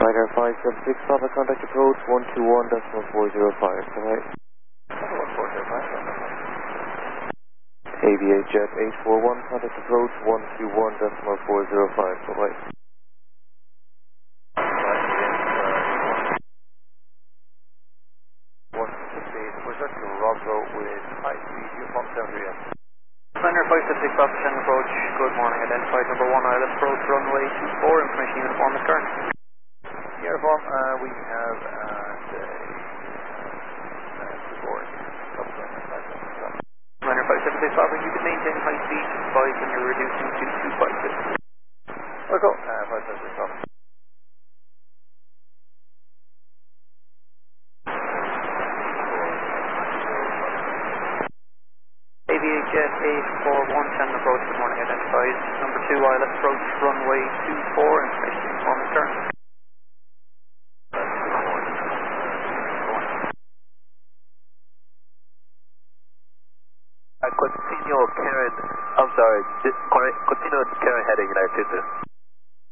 Niner 576, Papa, contact approach 121.405, alright. 11405. Aviate Jet 841, contact approach 121.405, alright. Roswell with high speed uniform 73. Niner 576, Papa, Shen approach, good morning, identified number 1 island approach, runway 24, information uniform is current. Uniform, we have support. Niner 576, Papa, you can maintain high speed 5 when you're reducing to 256. Echo, 576, Papa. Aviate Jet 841, Shen approach, good morning, identified number 2 island approach, runway 24, information uniform is current. Continue carrying heading United 22.